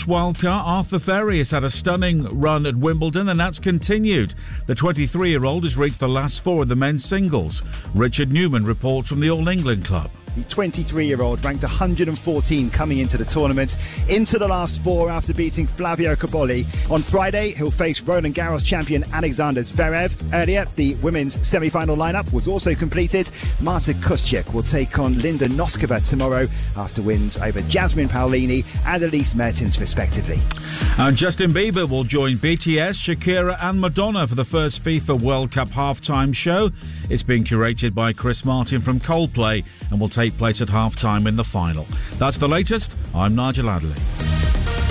Dutch wildcard Arthur Ferry has had a stunning run at Wimbledon, and that's continued. The 23-year-old has reached the last four of the men's singles. Richard Newman reports from the All England Club. The 23-year-old ranked 114 coming into the tournament, into the last four after beating Flavio Cobolli. On Friday, he'll face Roland Garros champion Alexander Zverev. Earlier, the women's semi-final lineup was also completed. Marta Kostyuk will take on Linda Noskova tomorrow after wins over Jasmine Paolini and Elise Mertens, respectively. And Justin Bieber will join BTS, Shakira and Madonna for the first FIFA World Cup halftime show. It's been curated by Chris Martin from Coldplay and will take place at half-time in the final. That's the latest. I'm Nigel Adderley.